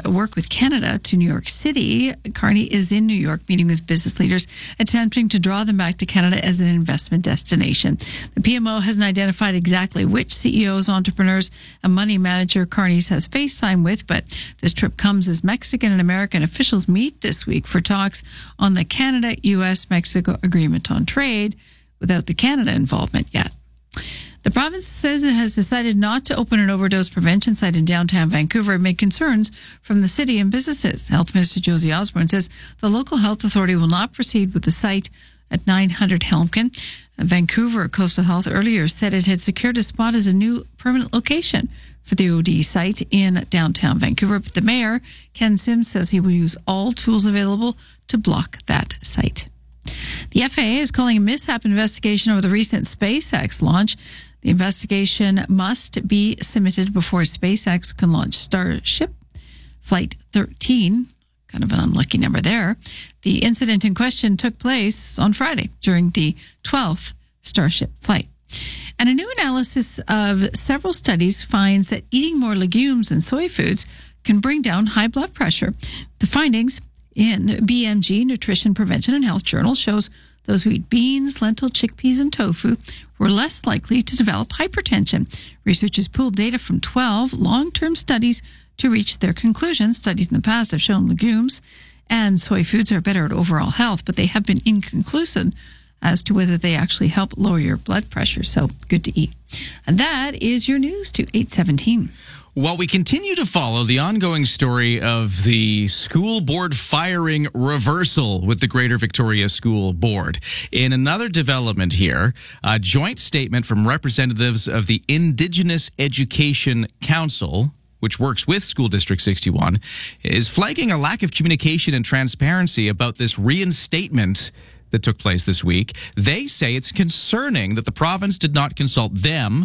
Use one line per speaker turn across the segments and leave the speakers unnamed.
work with Canada to New York City. Carney is in New York meeting with business leaders, attempting to draw them back to Canada as an investment destination. The PMO hasn't identified exactly which CEOs, entrepreneurs, and money manager Carney's has FaceTime with, but this trip comes as Mexican and American officials meet this week for talks on the Canada-U.S.-Mexico Agreement on Trade without the Canada involvement yet. The province says it has decided not to open an overdose prevention site in downtown Vancouver amid concerns from the city and businesses. Health Minister Josie Osborne says the local health authority will not proceed with the site at 900 Helmken. Vancouver Coastal Health earlier said it had secured a spot as a new permanent location for the OD site in downtown Vancouver. But the mayor, Ken Sims, says he will use all tools available to block that site. The FAA is calling a mishap investigation over the recent SpaceX launch. The investigation must be submitted before SpaceX can launch Starship Flight 13. Kind of an unlucky number there. The incident in question took place on Friday during the 12th Starship flight. And a new analysis of several studies finds that eating more legumes and soy foods can bring down high blood pressure. The findings in BMG, Nutrition, Prevention and Health Journal, shows those who eat beans, lentil, chickpeas, and tofu were less likely to develop hypertension. Researchers pooled data from 12 long-term studies to reach their conclusions. Studies in the past have shown legumes and soy foods are better at overall health, but they have been inconclusive as to whether they actually help lower your blood pressure. So good to eat. And that is your news to 8:17.
While we continue to follow the ongoing story of the school board firing reversal with the Greater Victoria School Board, in another development here, a joint statement from representatives of the Indigenous Education Council, which works with School District 61, is flagging a lack of communication and transparency about this reinstatement that took place this week. They say it's concerning that the province did not consult them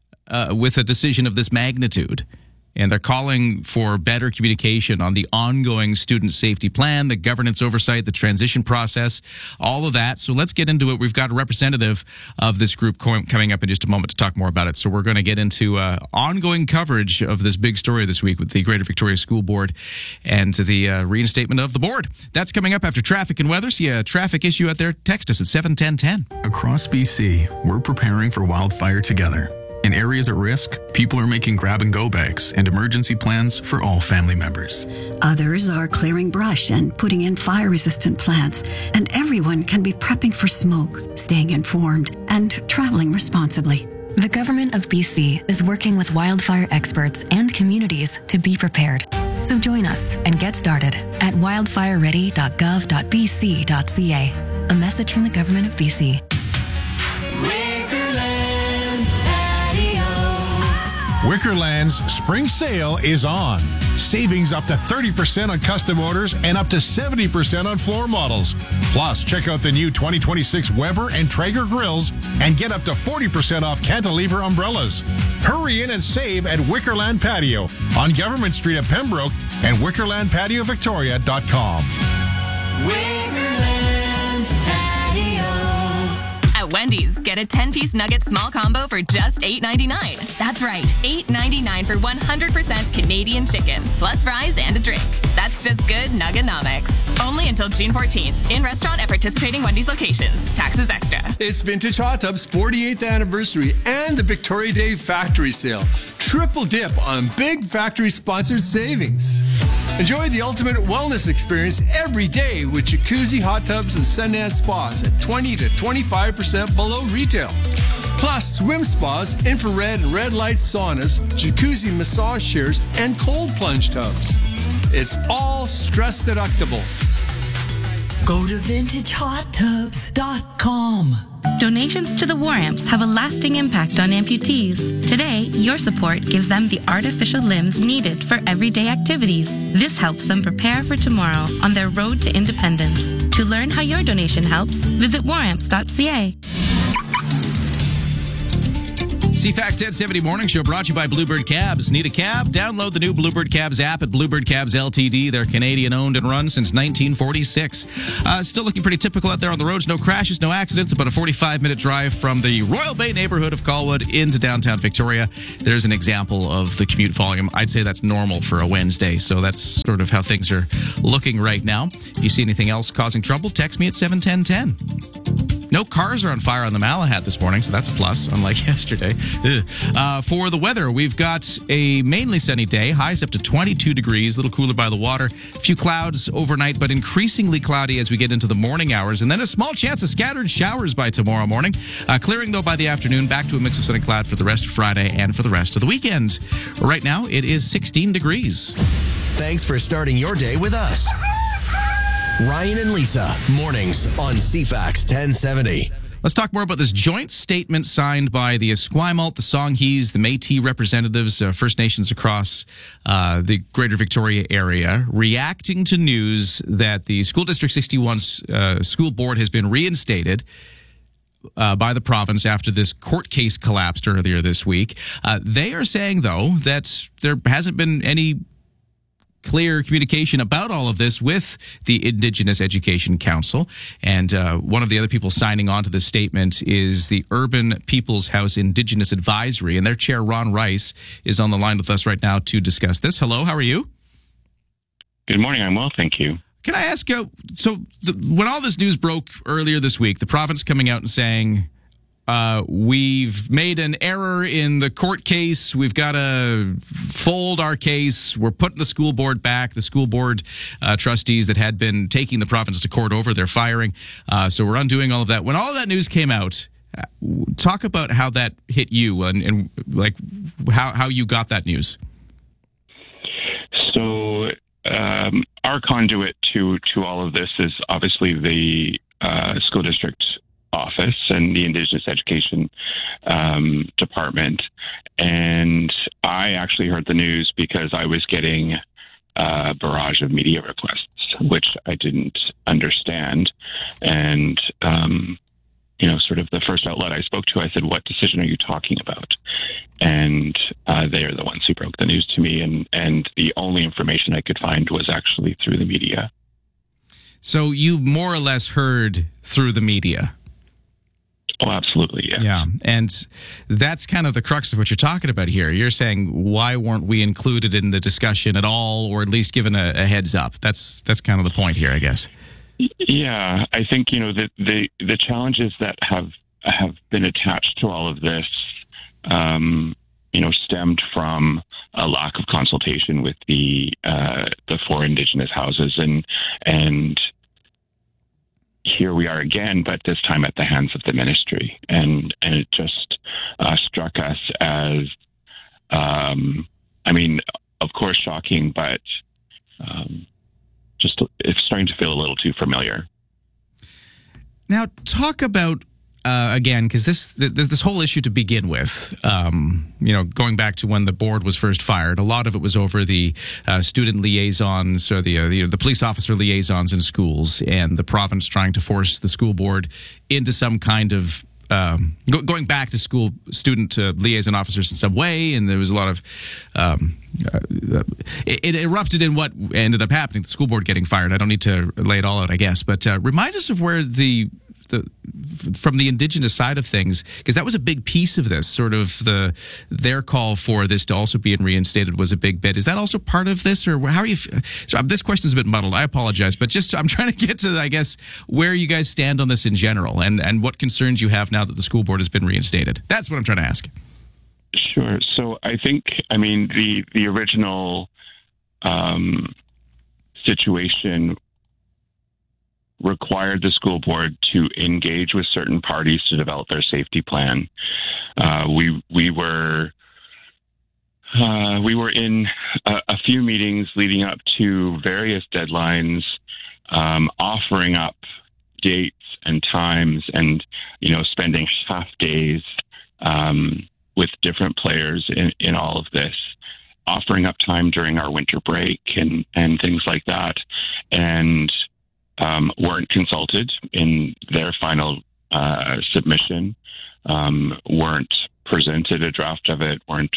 with a decision of this magnitude. And they're calling for better communication on the ongoing student safety plan, the governance oversight, the transition process, all of that. So let's get into it. We've got a representative of this group coming up in just a moment to talk more about it. So we're going to get into ongoing coverage of this big story this week with the Greater Victoria School Board and the reinstatement of the board. That's coming up after traffic and weather. See a traffic issue out there? Text us at 71010.
Across BC, we're preparing for wildfire together. In areas at risk, people are making grab-and-go bags and emergency plans for all family members.
Others are clearing brush and putting in fire-resistant plants. And everyone can be prepping for smoke, staying informed, and traveling responsibly.
The Government of BC is working with wildfire experts and communities to be prepared. So join us and get started at wildfireready.gov.bc.ca. A message from the Government of BC.
Wickerland's spring sale is on. Savings up to 30% on custom orders and up to 70% on floor models. Plus, check out the new 2026 Weber and Traeger grills and get up to 40% off cantilever umbrellas. Hurry in and save at Wickerland Patio on Government Street at Pembroke and WickerlandPatioVictoria.com.
Wendy's, get a 10-piece nugget small combo for just $8.99. That's right, $8.99 for 100% Canadian chicken, plus fries and a drink. That's just good nuggenomics. Only until June 14th, in restaurant at participating Wendy's locations. Taxes extra.
It's Vintage Hot Tub's 48th anniversary and the Victoria Day Factory Sale. Triple dip on big factory-sponsored savings. Enjoy the ultimate wellness experience every day with jacuzzi, hot tubs, and Sundance spas at 20 to 25% below retail. Plus, swim spas, infrared and red light saunas, jacuzzi massage chairs, and cold plunge tubs. It's all stress deductible.
Go to VintageHotTubs.com.
Donations to the War Amps have a lasting impact on amputees. Today, your support gives them the artificial limbs needed for everyday activities. This helps them prepare for tomorrow on their road to independence. To learn how your donation helps, visit waramps.ca.
CFAX 1070 Morning Show brought to you by Bluebird Cabs. Need a cab? Download the new Bluebird Cabs app at Bluebird Cabs Ltd. They're Canadian-owned and run since 1946. Still looking pretty typical out there on the roads. No crashes, no accidents. About a 45-minute drive from the Royal Bay neighborhood of Colwood into downtown Victoria. There's an example of the commute volume. I'd say that's normal for a Wednesday, so that's sort of how things are looking right now. If you see anything else causing trouble, text me at 71010. No cars are on fire on the Malahat this morning, so that's a plus, unlike yesterday. For the weather, we've got a mainly sunny day, highs up to 22 degrees, a little cooler by the water. A few clouds overnight, but increasingly cloudy as we get into the morning hours, and then a small chance of scattered showers by tomorrow morning. Clearing, though, by the afternoon, back to a mix of sun and cloud for the rest of Friday and for the rest of the weekend. Right now, it is 16 degrees.
Thanks for starting your day with us. Ryan and Lisa, mornings on CFAX 1070.
Let's talk more about this joint statement signed by the Esquimalt, the Songhees, the Métis representatives, First Nations across the Greater Victoria area, reacting to news that the School District 61 school board has been reinstated by the province after this court case collapsed earlier this week. They are saying, though, that there hasn't been any clear communication about all of this with the Indigenous Education Council. And one of the other people signing on to this statement is the Urban People's House Indigenous Advisory. And their chair, Ron Rice, is on the line with us right now to discuss this. Hello, how are you?
Good morning. I'm well, thank you.
Can I ask, when all this news broke earlier this week, the province coming out and saying, we've made an error in the court case. We've got to fold our case. We're putting the school board back. The school board trustees that had been taking the province to court over their firing. So we're undoing all of that. When all of that news came out, talk about how that hit you and like how you got that news.
So our conduit to all of this is obviously the school district office and the Indigenous Education Department. And I actually heard the news because I was getting a barrage of media requests, which I didn't understand. And, sort of the first outlet I spoke to, I said, what decision are you talking about? And they are the ones who broke the news to me. And the only information I could find was actually through the media.
So you more or less heard through the media?
Oh, absolutely, yes.
Yeah, and that's kind of the crux of what you're talking about here. You're saying, why weren't we included in the discussion at all, or at least given a heads up? That's kind of the point here, I guess.
Yeah, I think, the challenges that have been attached to all of this, stemmed from a lack of consultation with the four Indigenous houses, and here we are again, but this time at the hands of the ministry. And it just struck us as, of course, shocking, but just it's starting to feel a little too familiar.
Now, talk about, again, because this whole issue to begin with, going back to when the board was first fired, a lot of it was over the student liaisons or the police officer liaisons in schools, and the province trying to force the school board into some kind of going back to school student liaison officers in some way. And there was a lot of it erupted in what ended up happening, the school board getting fired. I don't need to lay it all out, I guess, but remind us of where from the Indigenous side of things, because that was a big piece of this, sort of their call for this to also be reinstated was a big bit. Is that also part of this, or how are you? So this question's a bit muddled. I apologize, but I'm trying to get to, I guess, where you guys stand on this in general, and what concerns you have now that the school board has been reinstated. That's what I'm trying to ask.
Sure. So I think, the original situation required the school board to engage with certain parties to develop their safety plan. We were in a few meetings leading up to various deadlines, offering up dates and times, and spending half days with different players in all of this, offering up time during our winter break and things like that, and weren't consulted in their final submission, weren't presented a draft of it, weren't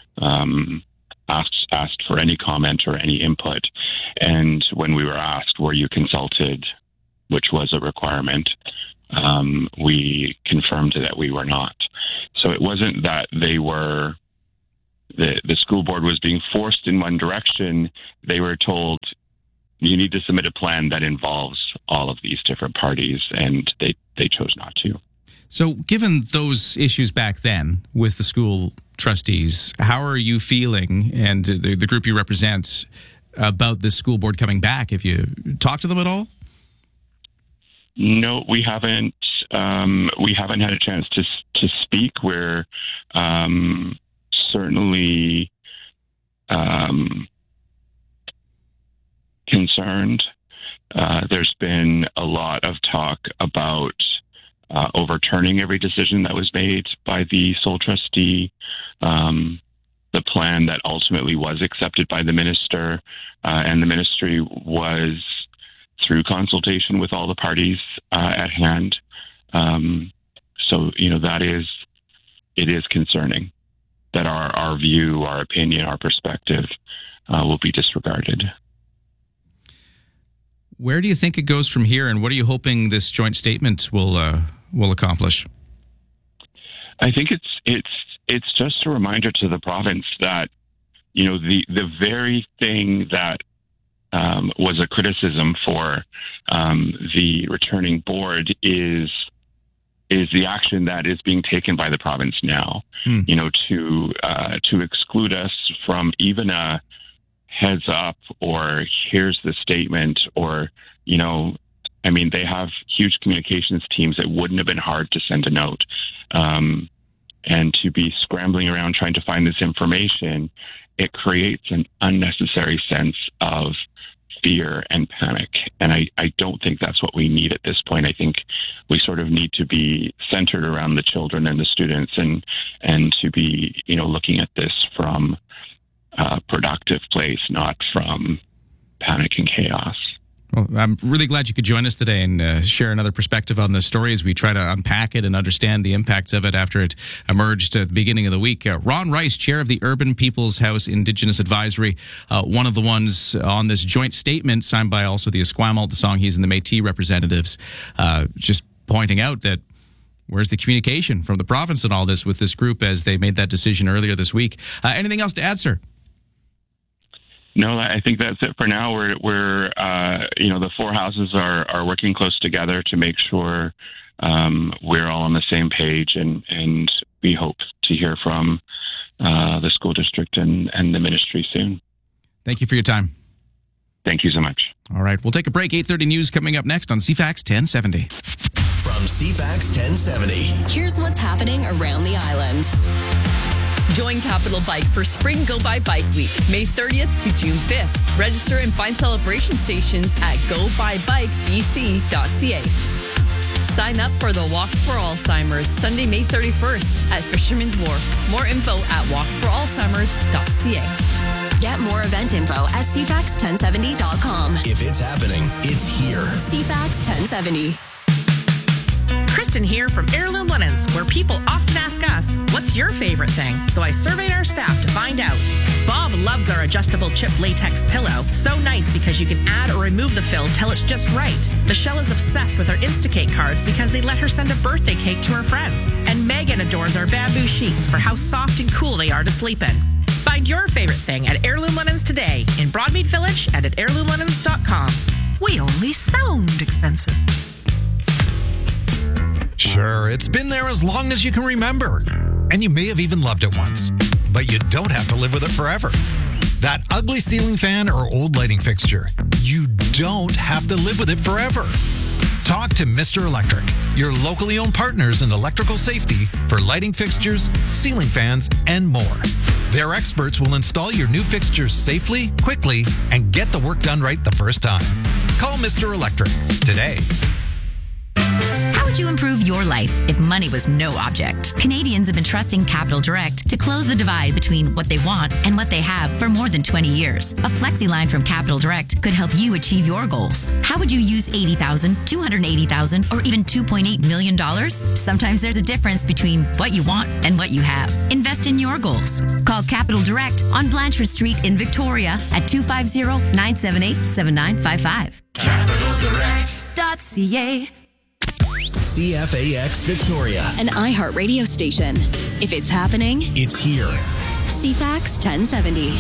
asked for any comment or any input. And when we were asked, were you consulted, which was a requirement, we confirmed that we were not. So it wasn't that they were, the school board was being forced in one direction. They were told, you need to submit a plan that involves all of these different parties, and they chose not to.
So given those issues back then with the school trustees, how are you feeling, and the group you represent, about the school board coming back? Have you talked to them at all?
No, we haven't. We haven't had a chance to speak. We're certainly concerned. There's been a lot of talk about overturning every decision that was made by the sole trustee. The plan that ultimately was accepted by the minister and the ministry was through consultation with all the parties at hand. So, it is concerning that our view, our opinion, our perspective will be disregarded.
Where do you think it goes from here, and what are you hoping this joint statement will accomplish?
I think it's just a reminder to the province that, the very thing that was a criticism for the returning board is the action that is being taken by the province now. To exclude us from even a heads up or here's the statement, or they have huge communications teams. It wouldn't have been hard to send a note, and to be scrambling around trying to find this information, it creates an unnecessary sense of fear and panic. And I don't think that's what we need at this point. I think we sort of need to be centered around the children and the students, and to be, looking at this from a productive place, not from panic and chaos.
Well, I'm really glad you could join us today and share another perspective on the story as we try to unpack it and understand the impacts of it after it emerged at the beginning of the week. Ron Rice, chair of the Urban People's House Indigenous Advisory, one of the ones on this joint statement signed by also the Esquimalt, the Songhees, and the Métis representatives, just pointing out that where's the communication from the province and all this with this group as they made that decision earlier this week. Anything else to add, sir?
No, I think that's it for now. We're the four houses are working close together to make sure we're all on the same page, and we hope to hear from the school district and the ministry soon.
Thank you for your time.
Thank you so much.
All right, we'll take a break. 8:30 news coming up next on CFAX 1070.
From CFAX 1070.
Here's what's happening around the island. Join Capital Bike for Spring Go By Bike Week, May 30th to June 5th. Register and find celebration stations at gobybikebc.ca. Sign up for the Walk for Alzheimer's, Sunday, May 31st at Fisherman's Wharf. More info at walkforalzheimers.ca. Get more event info at cfax1070.com.
If it's happening, it's here.
CFAX 1070.
Kristen here from Heirloom Linens, where people often ask us, what's your favorite thing? So I surveyed our staff to find out. Bob loves our adjustable chip latex pillow. So nice because you can add or remove the fill till it's just right. Michelle is obsessed with our Instacake cards because they let her send a birthday cake to her friends. And Megan adores our bamboo sheets for how soft and cool they are to sleep in. Find your favorite thing at Heirloom Linens today in Broadmead Village and at heirloomlinens.com.
We only sound expensive.
Sure, it's been there as long as you can remember. And you may have even loved it once. But you don't have to live with it forever. That ugly ceiling fan or old lighting fixture, you don't have to live with it forever. Talk to Mr. Electric, your locally owned partners in electrical safety for lighting fixtures, ceiling fans, and more. Their experts will install your new fixtures safely, quickly, and get the work done right the first time. Call Mr. Electric today.
How
would you improve your life if money was no object? Canadians have been trusting Capital Direct to close the divide between what they want and what they have for more than 20 years. A flexi line from Capital Direct could help you achieve your goals. How would you use $80,000, $280,000, or even $2.8 million? Sometimes there's a difference between what you want and what you have. Invest in your goals. Call Capital Direct on Blanchard Street in Victoria at 250-978-7955. CapitalDirect.ca.
CFAX Victoria.
An iHeart radio station. If it's happening,
it's here.
CFAX 1070.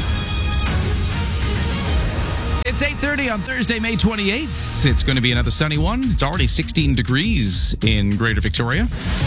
It's 8:30 on Thursday, May 28th. It's going to be another sunny one. It's already 16 degrees in Greater Victoria.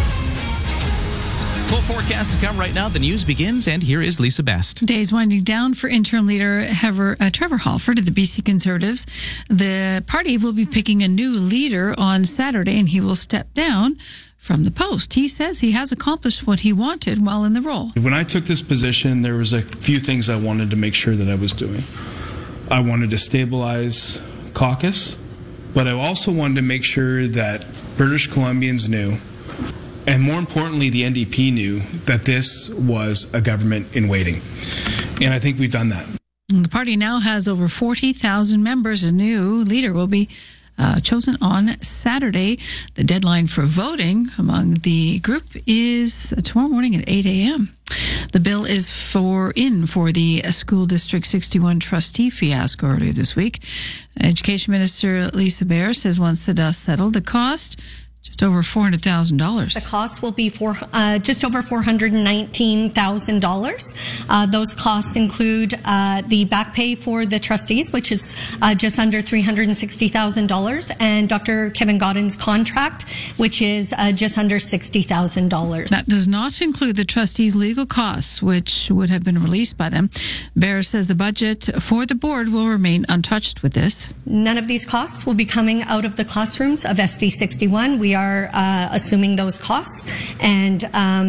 Full forecast to come right now. The news begins, and here is Lisa Best.
Days winding down for interim leader Trevor Halford of the BC Conservatives. The party will be picking a new leader on Saturday, and he will step down from the post. He says he has accomplished what he wanted while in the role.
When I took this position, there was a few things I wanted to make sure that I was doing. I wanted to stabilize caucus, but I also wanted to make sure that British Columbians knew, and more importantly, the NDP knew, that this was a government in waiting. And I think we've done that.
The party now has over 40,000 members. A new leader will be chosen on Saturday. The deadline for voting among the group is tomorrow morning at 8 a.m. The bill is for the School District 61 trustee fiasco earlier this week. Education Minister Lisa Bear says once the dust settled, the cost just over $400,000.
The cost will be for just over $419,000. Those costs include the back pay for the trustees, which is just under $360,000, and Dr. Kevin Godden's contract, which is just under $60,000.
That does not include the trustees' legal costs, which would have been released by them. Bear says the budget for the board will remain untouched with this.
None of these costs will be coming out of the classrooms of SD 61. We are assuming those costs, and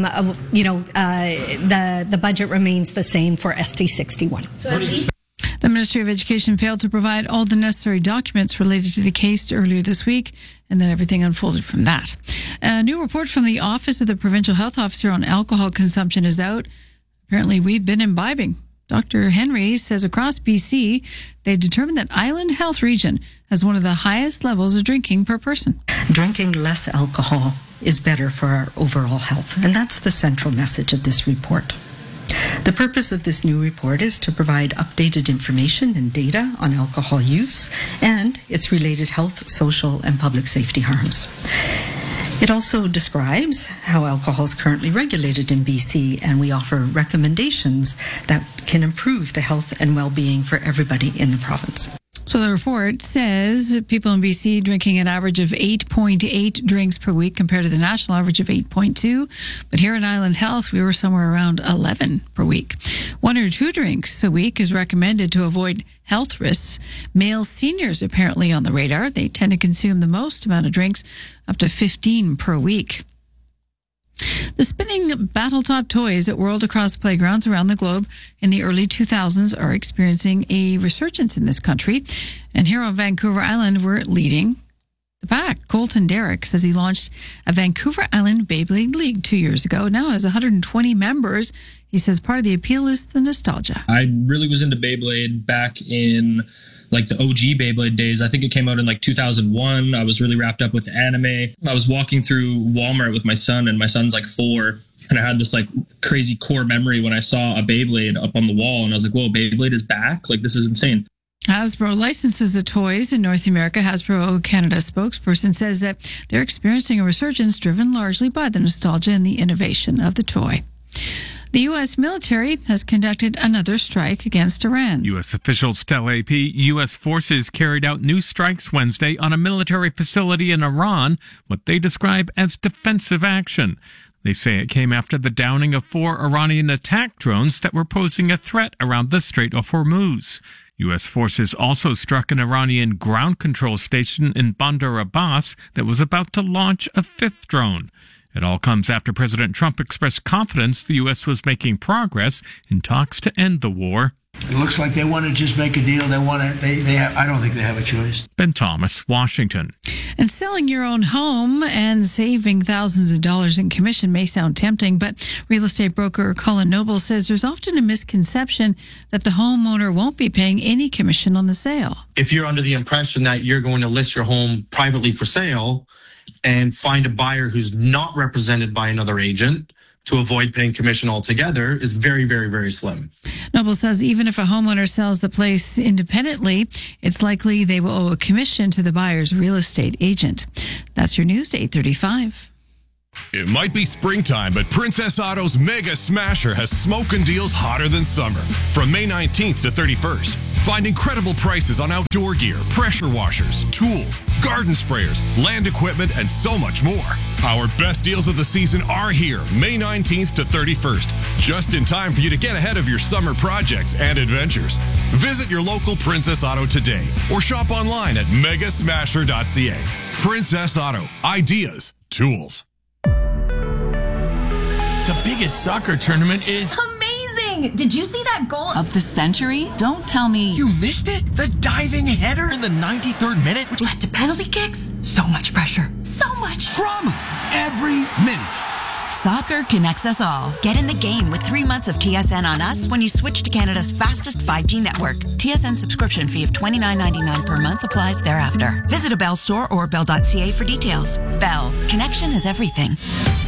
the budget remains the same for SD 61.
The Ministry of Education failed to provide all the necessary documents related to the case earlier this week, and then everything unfolded from that. A new report from the Office of the Provincial Health Officer on alcohol consumption is out. Apparently, we've been imbibing. Dr. Henry says across BC, they determined that Island Health Region has one of the highest levels of drinking per person.
Drinking less alcohol is better for our overall health, and that's the central message of this report. The purpose of this new report is to provide updated information and data on alcohol use and its related health, social, and public safety harms. It also describes how alcohol is currently regulated in BC, and we offer recommendations that can improve the health and well-being for everybody in the province.
So the report says people in BC drinking an average of 8.8 drinks per week compared to the national average of 8.2. But here in Island Health, we were somewhere around 11 per week. 1 or 2 drinks a week is recommended to avoid health risks. Male seniors apparently on the radar. They tend to consume the most amount of drinks, up to 15 per week. The spinning Battletop toys at World Across playgrounds around the globe in the early 2000s are experiencing a resurgence in this country. And here on Vancouver Island, we're leading the pack. Colton Derrick says he launched a Vancouver Island Beyblade League 2 years ago. It now has 120 members. He says part of the appeal is the nostalgia.
I really was into Beyblade back in like the OG Beyblade days. I think it came out in like 2001. I was really wrapped up with anime. I was walking through Walmart with my son, and my son's like 4. And I had this like crazy core memory when I saw a Beyblade up on the wall, and I was like, whoa, Beyblade is back? Like, this is insane.
Hasbro licenses the toys in North America. Hasbro Canada spokesperson says that they're experiencing a resurgence driven largely by the nostalgia and the innovation of the toy. The U.S. military has conducted another strike against Iran.
U.S. officials tell AP U.S. forces carried out new strikes Wednesday on a military facility in Iran, what they describe as defensive action. They say it came after the downing of 4 Iranian attack drones that were posing a threat around the Strait of Hormuz. U.S. forces also struck an Iranian ground control station in Bandar Abbas that was about to launch a 5th drone. It all comes after President Trump expressed confidence the U.S. was making progress in talks to end the war.
It looks like they want to just make a deal. I don't think they have a choice.
Ben Thomas, Washington.
And selling your own home and saving thousands of dollars in commission may sound tempting, but real estate broker Colin Noble says there's often a misconception that the homeowner won't be paying any commission on the sale.
If you're under the impression that you're going to list your home privately for sale and find a buyer who's not represented by another agent to avoid paying commission altogether is very, very, very slim.
Noble says even if a homeowner sells the place independently, it's likely they will owe a commission to the buyer's real estate agent. That's your news, 8:35.
It might be springtime, but Princess Auto's Mega Smasher has smoking deals hotter than summer. From May 19th to 31st, find incredible prices on outdoor gear, pressure washers, tools, garden sprayers, land equipment, and so much more. Our best deals of the season are here, May 19th to 31st, just in time for you to get ahead of your summer projects and adventures. Visit your local Princess Auto today or shop online at megasmasher.ca. Princess Auto, ideas, tools.
The biggest soccer tournament is
amazing! Did you see that goal
of the century? Don't tell me
you missed it. The diving header in the 93rd minute,
which led to penalty kicks. So much pressure. So much
drama every minute.
Soccer connects us all. Get in the game with 3 months of TSN on us when you switch to Canada's fastest 5G network. TSN subscription fee of $29.99 per month applies thereafter. Visit a Bell store or bell.ca for details. Bell. Connection is everything.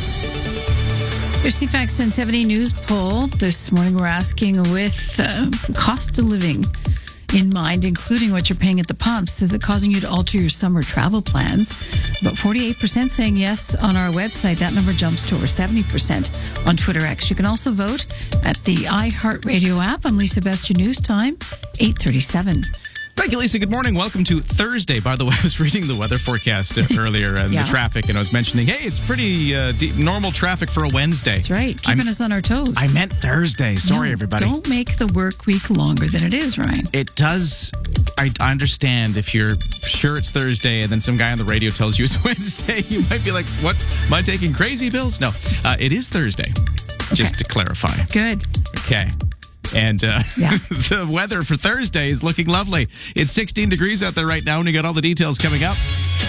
Your CFAX 1070 News poll this morning, we're asking with cost of living in mind, including what you're paying at the pumps, is it causing you to alter your summer travel plans? About 48% saying yes on our website. That number jumps to over 70% on Twitter X. You can also vote at the iHeartRadio app. I'm Lisa Best, your news time, 8:37.
Thank you, Lisa. Good morning. Welcome to Thursday. By the way, I was reading the weather forecast earlier and the traffic, and I was mentioning, hey, it's pretty normal traffic for a Wednesday.
That's right. Keeping us on our toes.
I meant Thursday. Sorry, everybody.
Don't make the work week longer than it is, Ryan.
It does. I understand if you're sure it's Thursday and then some guy on the radio tells you it's Wednesday, you might be like, what? Am I taking crazy pills? No, it is Thursday, just to clarify.
Good.
Okay. And the weather for Thursday is looking lovely. It's 16 degrees out there right now, and we got all the details coming up.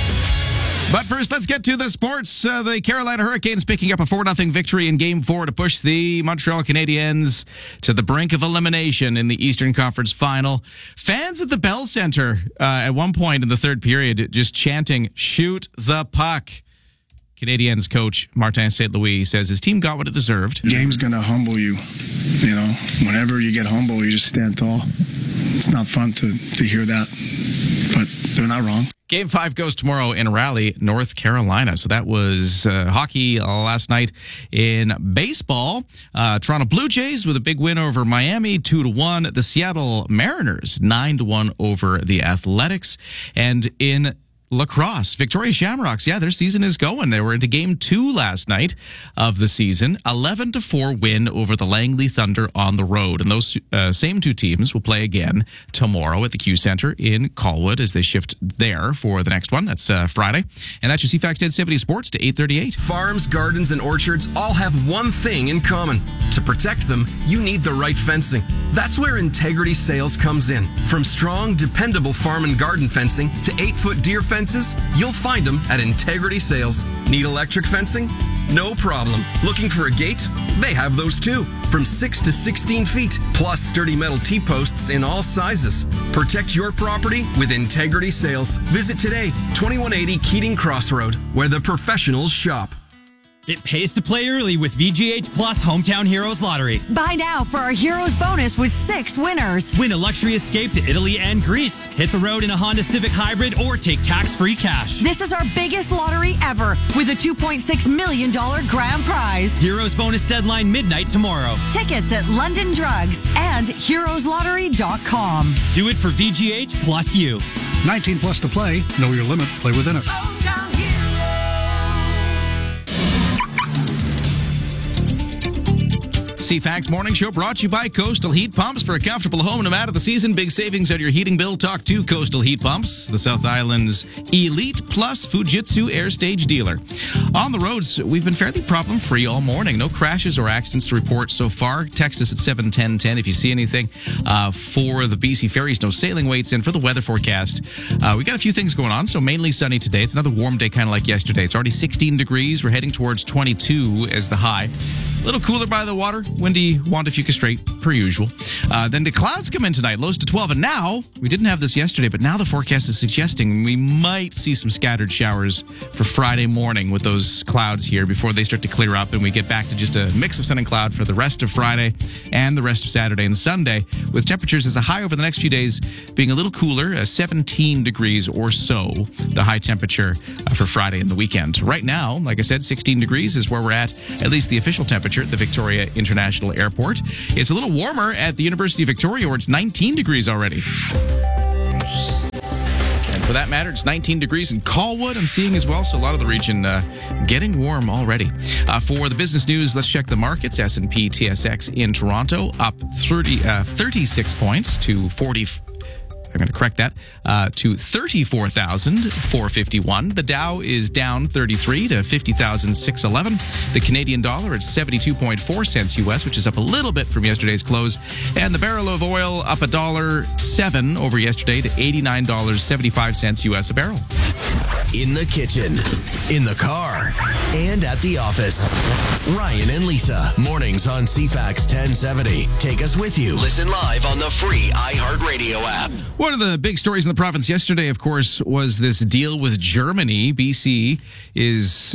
But first, let's get to the sports. The Carolina Hurricanes picking up a 4-0 victory in Game 4 to push the Montreal Canadiens to the brink of elimination in the Eastern Conference Final. Fans at the Bell Center at one point in the third period just chanting, "Shoot the puck." Canadiens coach Martin St. Louis says his team got what it deserved.
The game's going to humble you. You know, whenever you get humble, you just stand tall. It's not fun to hear that, but they're not wrong.
Game 5 goes tomorrow in Raleigh, North Carolina. So that was hockey last night. In baseball, Toronto Blue Jays with a big win over Miami, 2-1. The Seattle Mariners, 9-1 over the Athletics. And in lacrosse, Victoria Shamrocks, their season is going. They were into Game 2 last night of the season. 11-4 win over the Langley Thunder on the road. And those same two teams will play again tomorrow at the Q Center in Colwood as they shift there for the next one. That's Friday. And that's your CFAX 1070 Sports to 8:38.
Farms, gardens, and orchards all have one thing in common. To protect them, you need the right fencing. That's where Integrity Sales comes in. From strong, dependable farm and garden fencing to 8-foot deer fences, you'll find them at Integrity Sales. Need electric fencing? No problem. Looking for a gate? They have those too. From 6 to 16 feet, plus sturdy metal T-posts in all sizes. Protect your property with Integrity Sales. Visit today, 2180 Keating Crossroad, where the professionals shop.
It pays to play early with VGH Plus Hometown Heroes Lottery.
Buy now for our Heroes bonus with 6 winners.
Win a luxury escape to Italy and Greece. Hit the road in a Honda Civic Hybrid or take tax-free cash.
This is our biggest lottery ever with a $2.6 million grand prize.
Heroes bonus deadline midnight tomorrow.
Tickets at London Drugs and heroeslottery.com.
Do it for VGH plus you.
19 plus to play. Know your limit. Play within it.
CFAX Morning Show brought to you by Coastal Heat Pumps. For a comfortable home no matter the season, big savings on your heating bill. Talk to Coastal Heat Pumps, the South Island's Elite Plus Fujitsu Air Stage dealer. On the roads, we've been fairly problem-free all morning. No crashes or accidents to report so far. Text us at 71010 if you see anything. For the BC Ferries, no sailing waits. And for the weather forecast, we got a few things going on. So mainly sunny today. It's another warm day, kind of like yesterday. It's already 16 degrees. We're heading towards 22 as the high. A little cooler by the water. Windy Juan de Fuca Strait, per usual. Then the clouds come in tonight, lows to 12. And now, we didn't have this yesterday, but now the forecast is suggesting we might see some scattered showers for Friday morning with those clouds here before they start to clear up and we get back to just a mix of sun and cloud for the rest of Friday and the rest of Saturday and Sunday, with temperatures as a high over the next few days being a little cooler, 17 degrees or so, the high temperature for Friday and the weekend. Right now, like I said, 16 degrees is where we're at least the official temperature at the Victoria International Airport. It's a little warmer at the University of Victoria, where it's 19 degrees already. And for that matter, it's 19 degrees in Colwood, I'm seeing as well. So a lot of the region getting warm already. For the business news, let's check the markets. S&P TSX in Toronto up 36 points to 40. I'm going to correct that, to 34,451. The Dow is down 33 to 50,611. The Canadian dollar at 72.4 cents U.S., which is up a little bit from yesterday's close. And the barrel of oil up $1.07 over yesterday to $89.75 U.S. a barrel.
In the kitchen, in the car, and at the office. Ryan and Lisa, mornings on CFAX 1070. Take us with you. Listen live on the free iHeartRadio app.
One of the big stories in the province yesterday, of course, was this deal with Germany. BC is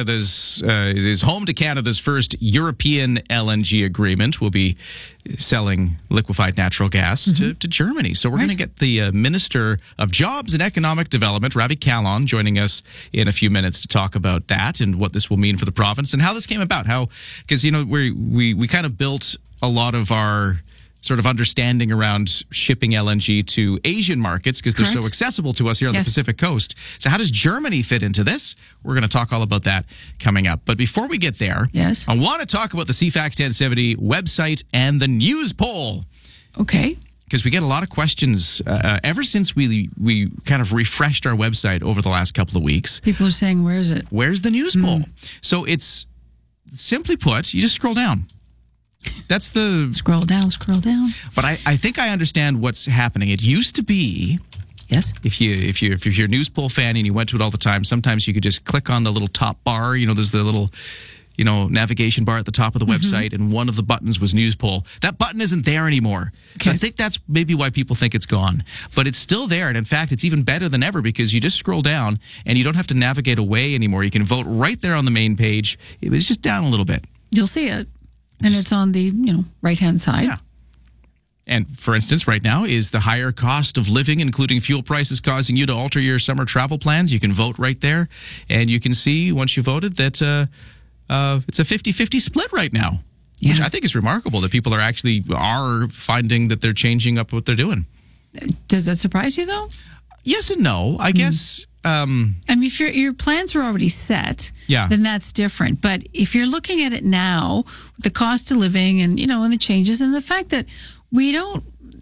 is home to Canada's first European LNG agreement. We'll be selling liquefied natural gas to Germany. So we're going to get the Minister of Jobs and Economic Development, Ravi Kahlon, joining us in a few minutes to talk about that and what this will mean for the province and how this came about. Because, we kind of built a lot of our sort of understanding around shipping LNG to Asian markets because they're so accessible to us here on the Pacific Coast. So how does Germany fit into this? We're going to talk all about that coming up. But before we get there, I want to talk about the CFAX 1070 website and the news poll.
Okay.
Because we get a lot of questions ever since we kind of refreshed our website over the last couple of weeks.
People are saying, where is it?
Where's the news poll? So it's, simply put, you just scroll down. That's the
scroll down.
But I think I understand what's happening. It used to be, if you're a news poll fan and you went to it all the time, sometimes you could just click on the little top bar. There's the little navigation bar at the top of the website, and one of the buttons was news poll. That button isn't there anymore. So I think that's maybe why people think it's gone. But it's still there, and in fact, it's even better than ever because you just scroll down and you don't have to navigate away anymore. You can vote right there on the main page. It was just down a little bit.
You'll see it. And it's on the, right-hand side.
Yeah. And, for instance, right now, is the higher cost of living, including fuel prices, causing you to alter your summer travel plans? You can vote right there. And you can see, once you voted, that it's a 50-50 split right now. Yeah. Which I think is remarkable that people are finding that they're changing up what they're doing.
Does that surprise you, though?
Yes and no. I guess...
if your plans were already set, then that's different. But if you're looking at it now, with the cost of living and and the changes and the fact that we don't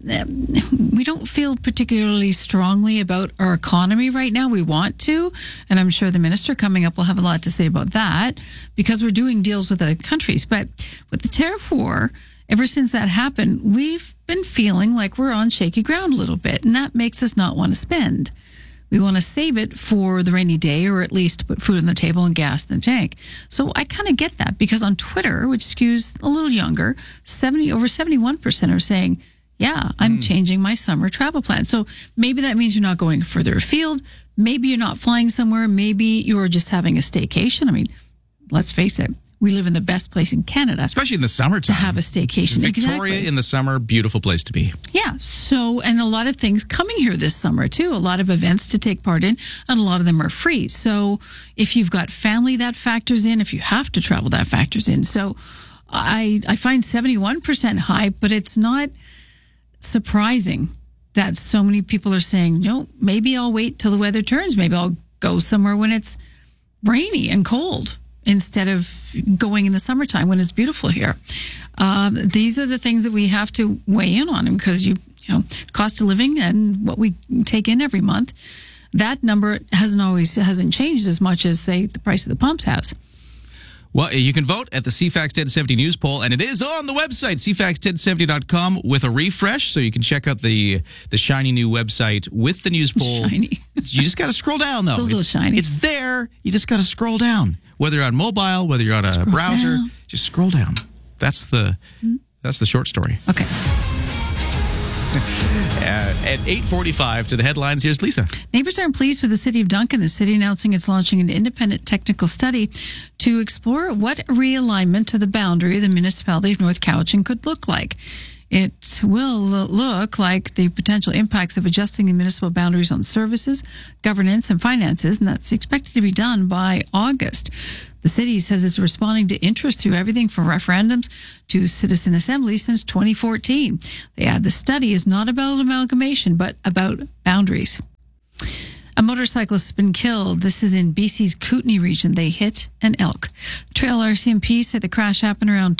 feel particularly strongly about our economy right now. We want to, and I'm sure the minister coming up will have a lot to say about that because we're doing deals with other countries. But with the tariff war, ever since that happened, we've been feeling like we're on shaky ground a little bit, and that makes us not want to spend. We want to save it for the rainy day, or at least put food on the table and gas in the tank. So I kind of get that because on Twitter, which skews a little younger, over 71% are saying, yeah, I'm changing my summer travel plan. So maybe that means you're not going further afield. Maybe you're not flying somewhere. Maybe you're just having a staycation. I mean, let's face it. We live in the best place in Canada.
Especially in the summertime.
To have a staycation.
Victoria in the summer, beautiful place to be.
Yeah. So, and a lot of things coming here this summer too. A lot of events to take part in, and a lot of them are free. So if you've got family, that factors in. If you have to travel, that factors in. So I find 71% high, but it's not surprising that so many people are saying, no, maybe I'll wait till the weather turns. Maybe I'll go somewhere when it's rainy and cold. instead of going in the summertime when it's beautiful here. These are the things that we have to weigh in on, because you know, cost of living and what we take in every month, that number hasn't changed as much as, say, the price of the pumps has.
Well, you can vote at the CFAX 1070 News poll, and it is on the website, cfax1070.com, with a refresh, so you can check out the shiny new website with the news poll.
Shiny.
You just got to scroll down, though.
It's a little shiny.
It's there. You just got to scroll down. Whether you're on mobile, whether you're on a browser, just scroll down. That's the short story.
Okay.
At 8:45 to the headlines, here's Lisa.
Neighbors aren't pleased with the city of Duncan. The city announcing it's launching an independent technical study to explore what realignment of the boundary of the municipality of North Cowichan could look like. It will look like the potential impacts of adjusting the municipal boundaries on services, governance, and finances, and that's expected to be done by August. The city says it's responding to interest through everything from referendums to citizen assemblies since 2014. They add the study is not about amalgamation, but about boundaries. A motorcyclist has been killed. This is in BC's Kootenay region. They hit an elk. Trail RCMP said the crash happened around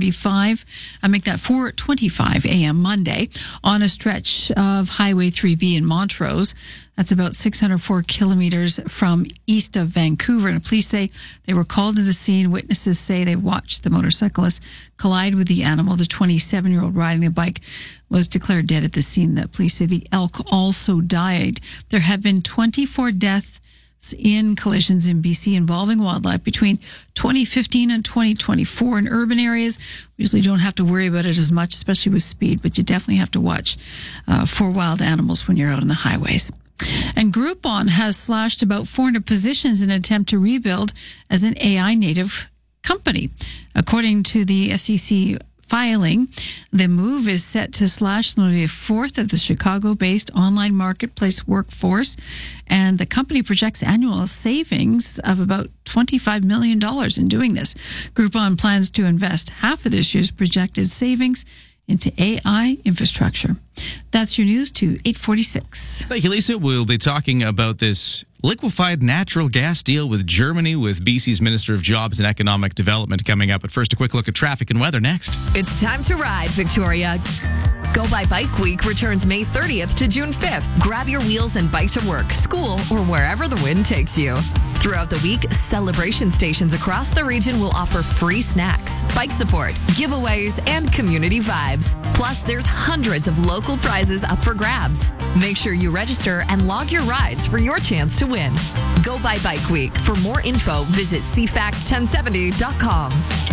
4:25 a.m. Monday on a stretch of Highway 3B in Montrose. That's about 604 kilometers from east of Vancouver. And police say they were called to the scene. Witnesses say they watched the motorcyclist collide with the animal. The 27-year-old riding the bike was declared dead at the scene. That police say the elk also died. There have been 24 deaths in collisions in BC involving wildlife between 2015 and 2024 in urban areas. We usually don't have to worry about it as much, especially with speed, but you definitely have to watch for wild animals when you're out on the highways. And Groupon has slashed about 400 positions in an attempt to rebuild as an AI native company. According to the SEC filing, the move is set to slash nearly a fourth of the Chicago-based online marketplace workforce, and the company projects annual savings of about $25 million in doing this. Groupon plans to invest half of this year's projected savings into AI infrastructure. That's your news to 8:46.
Thank you, Lisa. We'll be talking about this liquefied natural gas deal with Germany with BC's Minister of Jobs and Economic Development coming up. But first, a quick look at traffic and weather next.
It's time to ride, Victoria. Go By Bike Week returns May 30th to June 5th. Grab your wheels and bike to work, school, or wherever the wind takes you. Throughout the week, celebration stations across the region will offer free snacks, bike support, giveaways, and community vibes. Plus, there's hundreds of local prizes up for grabs. Make sure you register and log your rides for your chance to win. Go By Bike Week. For more info, visit cfax1070.com.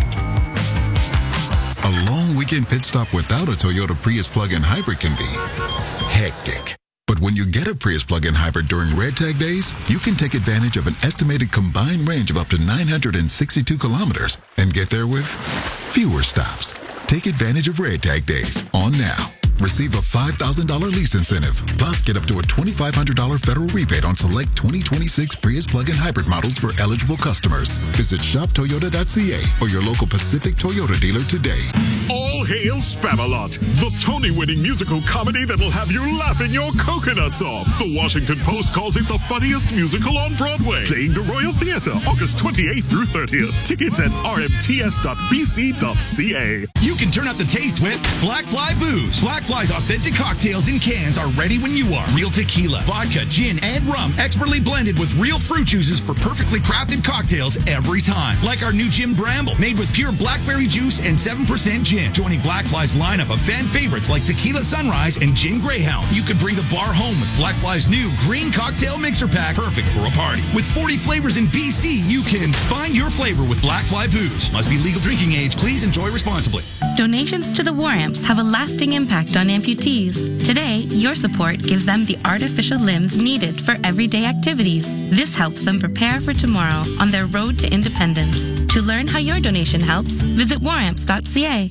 A long weekend pit stop without a Toyota Prius plug-in hybrid can be hectic. But when you get a Prius plug-in hybrid during Red Tag days, you can take advantage of an estimated combined range of up to 962 kilometers and get there with fewer stops. Take advantage of Red Tag days on now. Receive a $5,000 lease incentive, plus get up to a $2,500 federal rebate on select 2026 Prius plug-in hybrid models for eligible customers. Visit shoptoyota.ca or your local Pacific Toyota dealer today.
All hail Spamalot, the Tony-winning musical comedy that'll have you laughing your coconuts off. The Washington Post calls it the funniest musical on Broadway. Playing the Royal Theatre, August 28th through 30th. Tickets at rmts.bc.ca.
You can turn up the taste with Black Fly Booze. Black Fly's authentic cocktails in cans are ready when you are. Real tequila, vodka, gin, and rum, expertly blended with real fruit juices for perfectly crafted cocktails every time. Like our new Gin Bramble, made with pure blackberry juice and 7% gin. Joining Black Fly's lineup of fan favorites like Tequila Sunrise and Gin Greyhound. You can bring the bar home with Black Fly's new green cocktail mixer pack, perfect for a party. With 40 flavors in BC, you can find your flavor with Black Fly Booze. Must be legal drinking age. Please enjoy responsibly.
Donations to the War Amps have a lasting impact on amputees. Today, your support gives them the artificial limbs needed for everyday activities. This helps them prepare for tomorrow on their road to independence. To learn how your donation helps, visit waramps.ca.